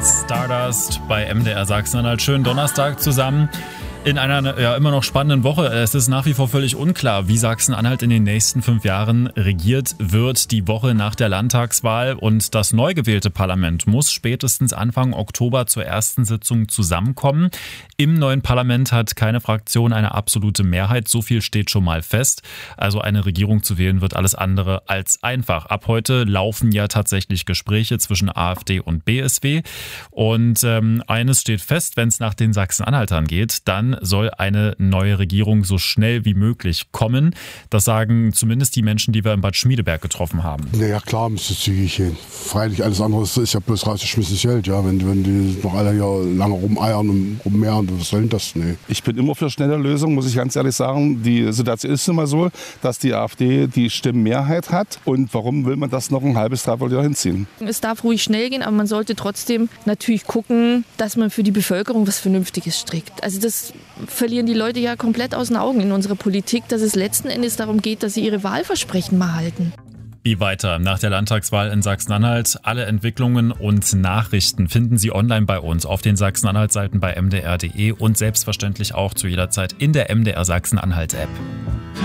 Stardust bei MDR Sachsen-Anhalt. Schönen Donnerstag zusammen. In einer immer noch spannenden Woche. Es ist nach wie vor völlig unklar, wie Sachsen-Anhalt in den nächsten 5 Jahren regiert wird. Die Woche nach der Landtagswahl und das neu gewählte Parlament muss spätestens Anfang Oktober zur ersten Sitzung zusammenkommen. Im neuen Parlament hat keine Fraktion eine absolute Mehrheit. So viel steht schon mal fest. Also eine Regierung zu wählen wird alles andere als einfach. Ab heute laufen ja tatsächlich Gespräche zwischen AfD und BSW. Und eines steht fest, wenn es nach den Sachsen-Anhaltern geht, dann soll eine neue Regierung so schnell wie möglich kommen. Das sagen zumindest die Menschen, die wir in Bad Schmiedeberg getroffen haben. Naja, klar müsste es zügig gehen. Freilich, alles andere ist ja bloß rausgeschmissenes Geld. Ja, wenn die noch alle hier lange rumeiern und rummehren, was soll denn das? Nee. Ich bin immer für schnelle Lösungen, muss ich ganz ehrlich sagen. Die Situation ist immer so, dass die AfD die Stimmenmehrheit hat. Und warum will man das noch ein halbes, dreiviertel Jahr hinziehen? Es darf ruhig schnell gehen, aber man sollte trotzdem natürlich gucken, dass man für die Bevölkerung was Vernünftiges strickt. Also das verlieren die Leute ja komplett aus den Augen in unserer Politik, dass es letzten Endes darum geht, dass sie ihre Wahlversprechen mal halten. Wie weiter nach der Landtagswahl in Sachsen-Anhalt? Alle Entwicklungen und Nachrichten finden Sie online bei uns auf den Sachsen-Anhalt-Seiten bei mdr.de und selbstverständlich auch zu jeder Zeit in der MDR Sachsen-Anhalt-App.